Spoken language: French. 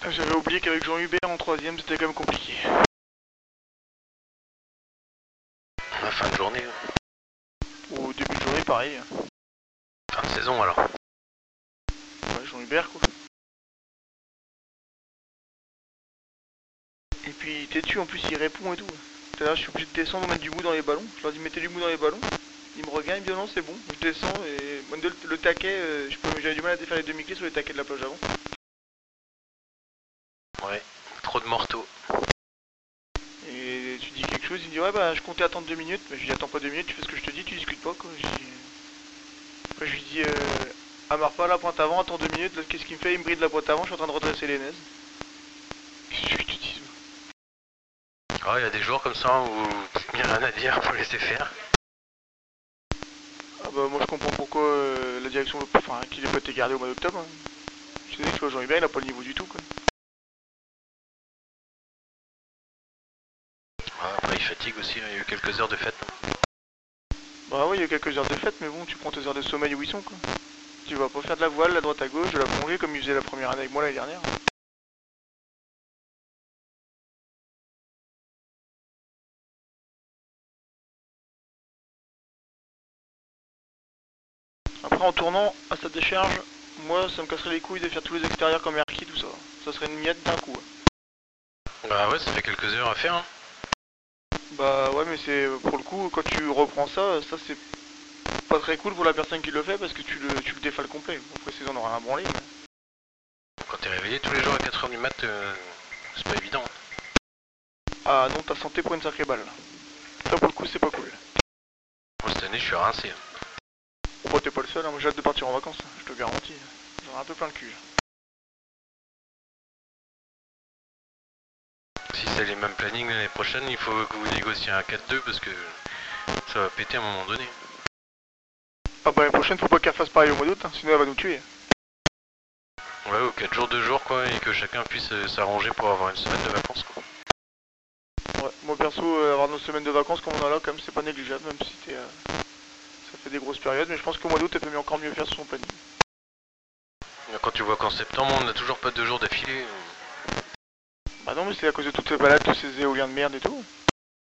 J'avais oublié qu'avec Jean Hubert en 3ème c'était quand même compliqué. La fin de journée. Au début de journée pareil. Fin de saison alors. Ouais, Jean Hubert quoi. Et puis têtu en plus il répond et tout. Tout à l'heure je suis obligé de descendre mettre du mou dans les ballons. Je leur dis mettez du mou dans les ballons. Il me regarde, il me dit non c'est bon. Je descends et le taquet, j'avais du mal à défaire les demi-clés sur les taquets de la plage avant. Ouais, trop de mortaux. Et tu dis quelque chose, il me dit ouais bah je comptais attendre 2 minutes. Mais je lui dis attends pas 2 minutes, tu fais ce que je te dis, tu discutes pas quoi. Après je lui dis amarre pas la pointe avant, attends 2 minutes, là qu'est-ce qu'il me fait? Il me bride la pointe avant, je suis en train de redresser les nez. Qu'est-ce que tu dis? Oh, il y a des jours comme ça où il n'y a rien à dire, faut laisser faire. Ah bah moi je comprends pourquoi la direction veut pas, enfin qu'il ait pas été gardé au mois d'octobre. Hein. Je te dis, tu vois, Jean Hubert il a pas le niveau du tout quoi. Ah, après il fatigue aussi, il y a eu quelques heures de fête. Bah ouais il y a quelques heures de fête mais bon tu prends tes heures de sommeil où ils sont quoi. Tu vas pas faire de la voile, la droite à gauche, de la plongée comme il faisait la première année avec moi l'année dernière. Après en tournant à sa décharge, moi ça me casserait les couilles de faire tous les extérieurs comme Erki tout ça. Ça serait une miette d'un coup. Bah ouais, ça fait quelques heures à faire. Hein. Bah ouais mais c'est pour le coup quand tu reprends ça c'est pas très cool pour la personne qui le fait parce que tu le défales complet. Après c'est on aura un branlé. Mais... Quand t'es réveillé tous les jours à 4h du mat, c'est pas évident. Ah non ta santé pour une sacrée balle. Ça pour le coup c'est pas cool. Moi cette année je suis rincé. Bon bah t'es pas le seul, hein. Moi j'ai hâte de partir en vacances, je te garantis. J'en ai un peu plein le cul. Si c'est les mêmes plannings l'année prochaine, il faut que vous négociez un 4-2 parce que ça va péter à un moment donné. Ah bah l'année prochaine faut pas qu'elle fasse pareil au mois d'août, hein, sinon elle va nous tuer. Ouais, ou 4 jours, 2 jours quoi, et que chacun puisse s'arranger pour avoir une semaine de vacances quoi. Ouais, moi perso avoir nos semaines de vacances comme on a là quand même c'est pas négligeable même si ça fait des grosses périodes mais je pense qu'au mois d'août elle peut encore mieux faire sur son planning. Quand tu vois qu'en septembre on n'a toujours pas 2 jours d'affilée. Bah non mais c'est à cause de toutes ces balades, tous ces éoliens de merde et tout.